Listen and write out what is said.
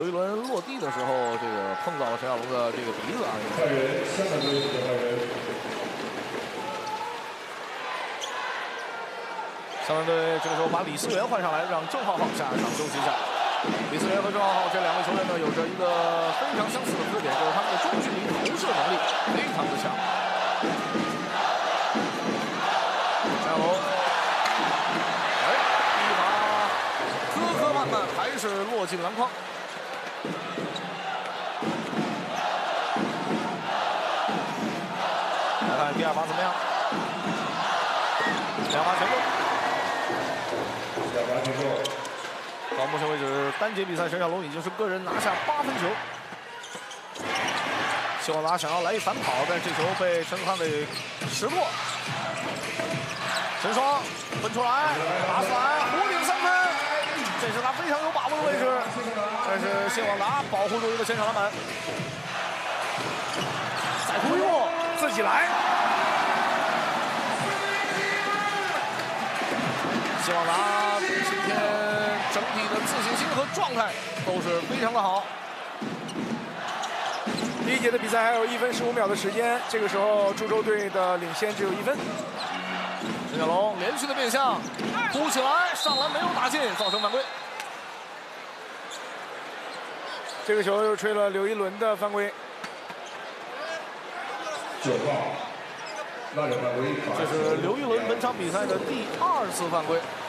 有一轮落地的时候，这个碰到了陈小龙的这个鼻子啊。 换人，香港队换人。 香港队这个时候把李思源换上来，让郑浩浩下场休息一下。李思源和郑浩浩这两位球员呢，有着一个非常相似的特点，就是他们的中距离投射能力非常的强。陈小龙，一罚磕磕绊绊，还是落进篮筐。 来看第二罚怎么样？两罚全中。 两罚全中。 到目前为止，单节比赛陈小龙已经是个人拿下8分球。希望达想要来一反跑，但这球被陈子康给识破。陈双分出来，打出来，弧顶3分，这是他非常有把握的位置。但是谢广达保护住一个前场篮板，再突破。 自己来，希望达今天整体的自信心和状态都是非常的好。 第一节的比赛还有1分15秒的时间，这个时候株洲队的领先只有1分。 陈小龙连续的变向，扑起来，上篮没有打进，造成犯规。 这个球又吹了刘一伦的犯规。 9号，那就犯规。 这是刘一伦本场比赛的第2次犯规。